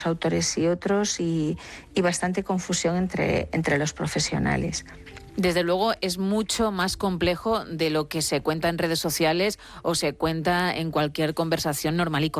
autores y otros y bastante confusión entre los profesionales. Desde luego es mucho más complejo de lo que se cuenta en redes sociales o se cuenta en cualquier conversación normal y corriente.